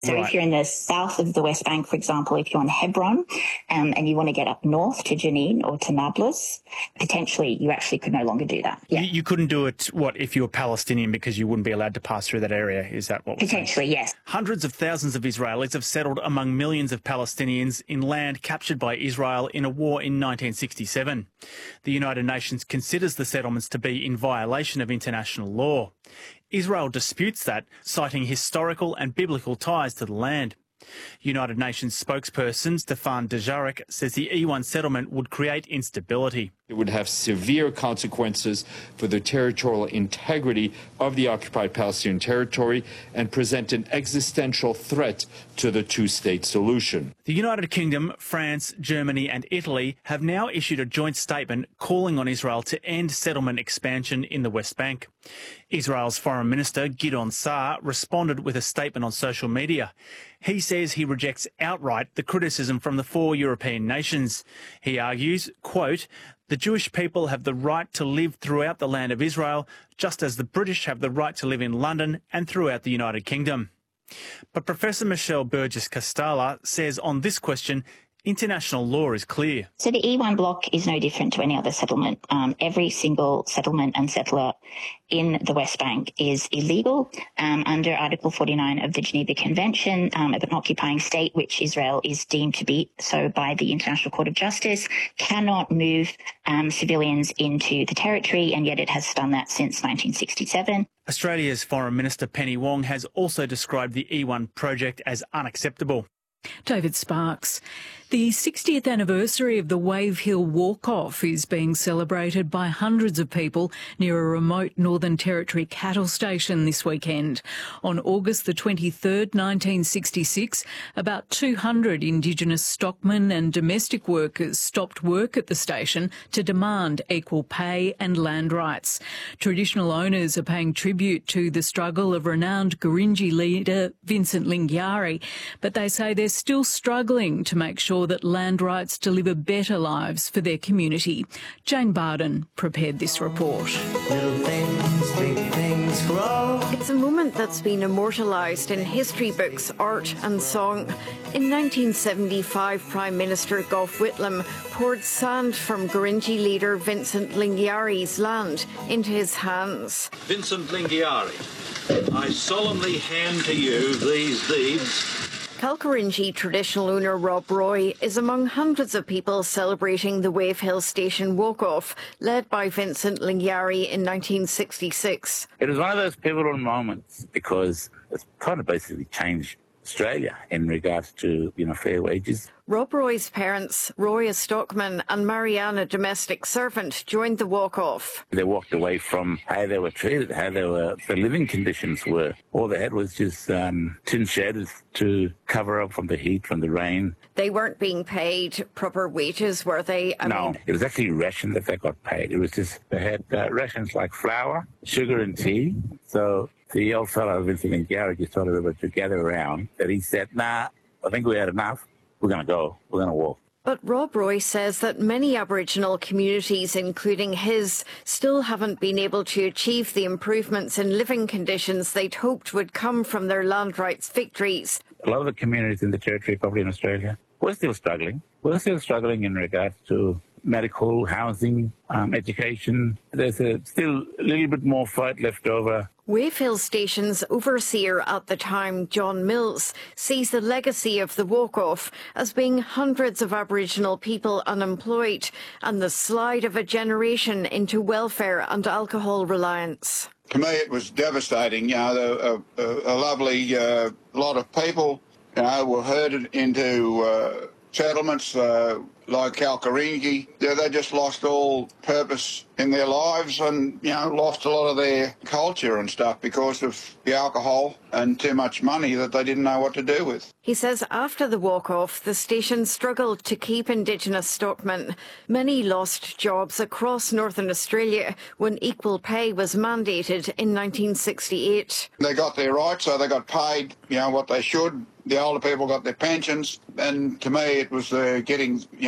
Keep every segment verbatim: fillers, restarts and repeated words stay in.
So Right. if you're in the south of the West Bank, for example, if you're on Hebron um, and you want to get up north to Jenin or to Nablus, potentially you actually could no longer do that. Yeah. You, you couldn't do it, what, if you were Palestinian because you wouldn't be allowed to pass through that area? Is that what we're saying? Potentially, yes. Hundreds of thousands of Israelis have settled among millions of Palestinians in land captured by Israel in a war in nineteen sixty-seven. The United Nations considers the settlements to be in violation of international law. Israel disputes that, citing historical and biblical ties to the land. United Nations spokesperson Stefan Dujarric says the E one settlement would create instability. It would have severe consequences for the territorial integrity of the occupied Palestinian territory and present an existential threat to the two-state solution. The United Kingdom, France, Germany and Italy have now issued a joint statement calling on Israel to end settlement expansion in the West Bank. Israel's Foreign Minister Gideon Saar responded with a statement on social media. He says he rejects outright the criticism from the four European nations. He argues, quote, "The Jewish people have the right to live throughout the land of Israel, just as the British have the right to live in London and throughout the United Kingdom." But Professor Michelle Burgess-Castalla says on this question, international law is clear. So the E one block is no different to any other settlement. Um, every single settlement and settler in the West Bank is illegal um, under Article forty-nine of the Geneva Convention um, of an occupying state, which Israel is deemed to be so by the International Court of Justice, cannot move um, civilians into the territory, and yet it has done that since nineteen sixty-seven. Australia's Foreign Minister Penny Wong has also described the E one project as unacceptable. David Sparks. The sixtieth anniversary of the Wave Hill Walk-Off is being celebrated by hundreds of people near a remote Northern Territory cattle station this weekend. On August the twenty-third, nineteen sixty-six, about two hundred Indigenous stockmen and domestic workers stopped work at the station to demand equal pay and land rights. Traditional owners are paying tribute to the struggle of renowned Gurindji leader Vincent Lingiari, but they say they're still struggling to make sure that land rights deliver better lives for their community. Jane Barden prepared this report. Little things, big things grow. It's a moment that's been immortalised in history books, art and song. In nineteen seventy-five, Prime Minister Gough Whitlam poured sand from Gurindji leader Vincent Lingiari's land into his hands. Vincent Lingiari, I solemnly hand to you these deeds. Kalkarindji traditional owner Rob Roy is among hundreds of people celebrating the Wave Hill Station walk-off, led by Vincent Lingiari in nineteen sixty-six. It was one of those pivotal moments because it's kind of basically changed Australia in regards to, you know, fair wages. Rob Roy's parents, Roy a stockman and Marianne a domestic servant, joined the walk-off. They walked away from how they were treated, how they were, the living conditions were. All they had was just um, tin sheds to cover up from the heat, from the rain. They weren't being paid proper wages, were they? I no, mean, it was actually ration that they got paid. It was just, they had uh, rations like flour, sugar and tea. So the old fellow, Vincent Lingiari, just told everybody to gather around, that he said, nah, I think we had enough. We're going to go. We're going to walk. But Rob Roy says that many Aboriginal communities, including his, still haven't been able to achieve the improvements in living conditions they'd hoped would come from their land rights victories. A lot of the communities in the territory, probably in Australia, we're still struggling. We're still struggling in regards to medical, housing, um, education. There's a, still a little bit more fight left over. Wave Hill Station's overseer at the time, John Mills, sees the legacy of the walk-off as being hundreds of Aboriginal people unemployed and the slide of a generation into welfare and alcohol reliance. To me, it was devastating. You know, a, a, a lovely uh, lot of people, you know, were herded into uh, settlements uh, like Kalkarindji. Yeah, they just lost all purpose in their lives and, you know, lost a lot of their culture and stuff because of the alcohol and too much money that they didn't know what to do with. He says after the walk-off, the station struggled to keep Indigenous stockmen. Many lost jobs across Northern Australia when equal pay was mandated in nineteen sixty-eight. They got their rights, so they got paid, you know, what they should. The older people got their pensions, and to me it was uh, getting, you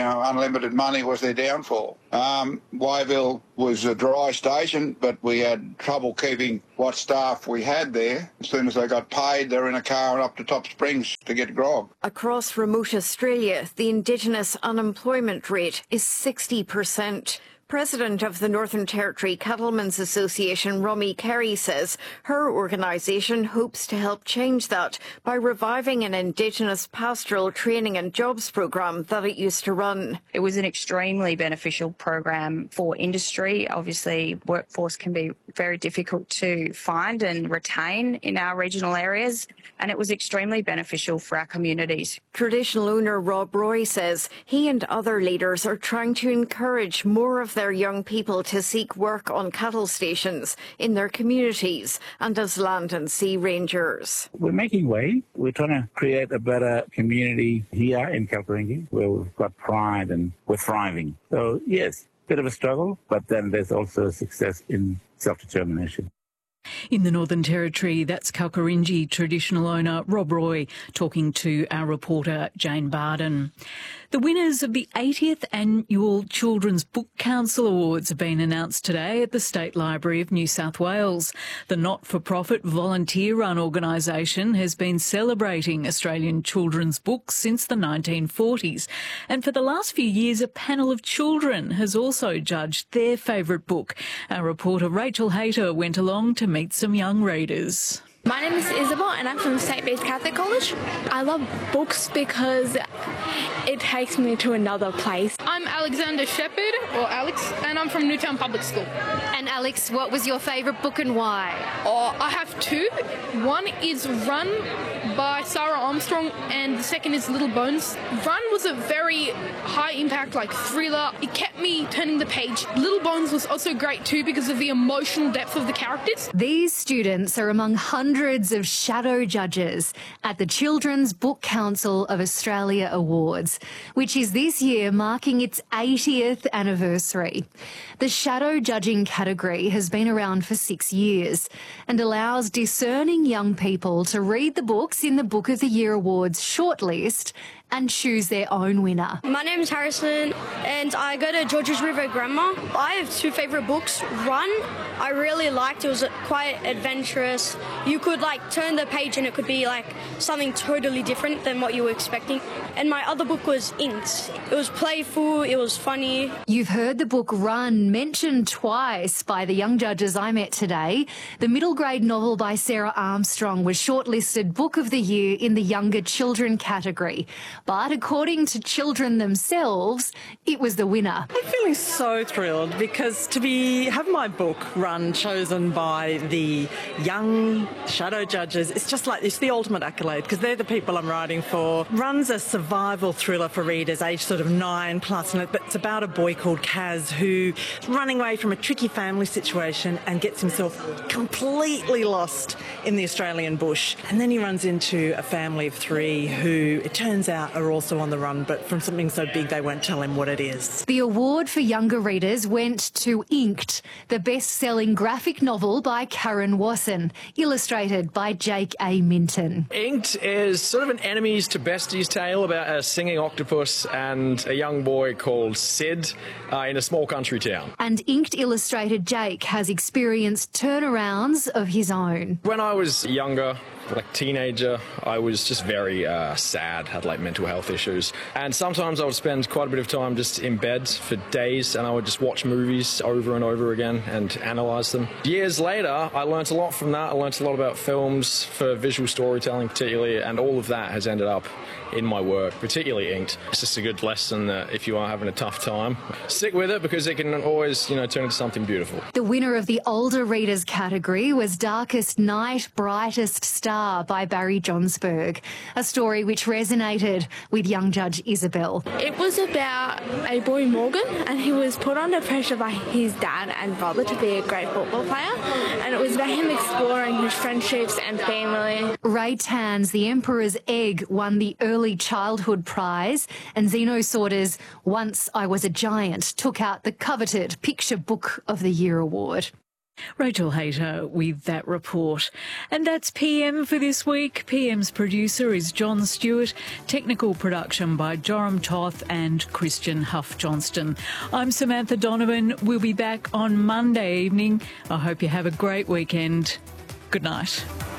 know, unlimited money was their downfall. Um, Wayville was a dry station, but we had trouble keeping what staff we had there. As soon as they got paid, they were in a car up to Top Springs to get grog. Across remote Australia, the Indigenous unemployment rate is sixty percent. President of the Northern Territory Cattlemen's Association, Romy Carey, says her organisation hopes to help change that by reviving an Indigenous pastoral training and jobs program that it used to run. It was an extremely beneficial program for industry. Obviously, workforce can be very difficult to find and retain in our regional areas, and it was extremely beneficial for our communities. Traditional owner Rob Roy says he and other leaders are trying to encourage more of their young people to seek work on cattle stations in their communities and as land and sea rangers. We're making way. We're trying to create a better community here in Kalkaringi where we've got pride and we're thriving. So, yes, bit of a struggle, but then there's also success in self-determination. In the Northern Territory, that's Kalkaringi traditional owner Rob Roy talking to our reporter Jane Barden. The winners of the eightieth Annual Children's Book Council Awards have been announced today at the State Library of New South Wales. The not-for-profit volunteer-run organisation has been celebrating Australian children's books since the nineteen forties. And for the last few years, a panel of children has also judged their favourite book. Our reporter Rachel Hayter went along to meet some young readers. My name is Isabel and I'm from Saint Bede's Catholic College. I love books because it takes me to another place. I'm Alexander Shepherd, or Alex, and I'm from Newtown Public School. And Alex, what was your favourite book and why? Oh, I have two. One is Run by Sarah Armstrong and the second is Little Bones. Run was a very high impact, like thriller. It kept me turning the page. Little Bones was also great too because of the emotional depth of the characters. These students are among hundreds of shadow judges at the Children's Book Council of Australia Awards, which is this year marking its eightieth anniversary. The shadow judging category has been around for six years and allows discerning young people to read the books in the Book of the Year Awards shortlist and choose their own winner. My name is Harrison and I go to Georges River Grammar. I have two favourite books. Run, I really liked. It was quite adventurous. You could like turn the page and it could be like something totally different than what you were expecting. And my other book was Inked. It was playful, it was funny. You've heard the book Run mentioned twice by the young judges I met today. The middle grade novel by Sarah Armstrong was shortlisted Book of the Year in the Younger Children category. But according to children themselves, it was the winner. I'm feeling so thrilled because to be have my book Run chosen by the young shadow judges, it's just like, it's the ultimate accolade because they're the people I'm writing for. Run's a survival thriller for readers aged sort of nine plus, and it's about a boy called Kaz who's running away from a tricky family situation and gets himself completely lost in the Australian bush. And then he runs into a family of three who, it turns out, are also on the run, but from something so big they won't tell him what it is. The award for younger readers went to Inked, the best-selling graphic novel by Karen Wasson, illustrated by Jake A. Minton. Inked is sort of an enemies to besties tale about a singing octopus and a young boy called Sid uh, in a small country town. And Inked illustrator Jake has experienced turnarounds of his own. When I was younger, like teenager, I was just very uh, sad, had like mental health issues. And sometimes I would spend quite a bit of time just in bed for days and I would just watch movies over and over again and analyse them. Years later, I learnt a lot from that. I learnt a lot about films for visual storytelling particularly, and all of that has ended up in my work, particularly Inked. It's just a good lesson that if you are having a tough time, stick with it because it can always, you know, turn into something beautiful. The winner of the older readers category was Darkest Night, Brightest Star by Barry Johnsberg, a story which resonated with young judge Isabel. It was about a boy, Morgan, and he was put under pressure by his dad and brother to be a great football player, and it was about him exploring his friendships and family. Ray Tan's The Emperor's Egg won the Early Childhood Prize, and Zeno Sauter's Once I Was a Giant took out the coveted Picture Book of the Year award. Rachel Hayter with that report. And that's P M for this week. P M's producer is John Stewart. Technical production by Joram Toth and Christian Huff Johnston. I'm Samantha Donovan. We'll be back on Monday evening. I hope you have a great weekend. Good night.